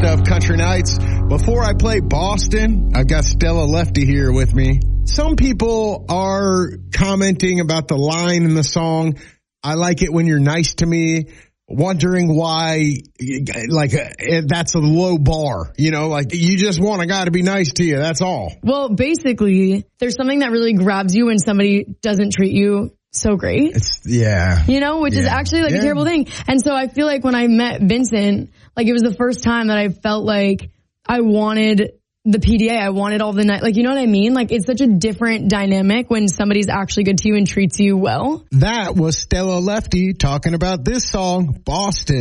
stuff, Country Nights. Before I play Boston, I've got Stella Lefty here with me. Some people are commenting about the line in the song, I like it when you're nice to me, wondering why, like, that's a low bar. You know, like, you just want a guy to be nice to you. That's all. Well, basically, there's something that really grabs you when somebody doesn't treat you so great. You know, which is actually like a terrible thing. And so I feel like when I met Vincent, like, it was the first time that I felt like I wanted the PDA. I wanted all the night. Like, you know what I mean? Like, it's such a different dynamic when somebody's actually good to you and treats you well. That was Stella Lefty talking about this song, Boston.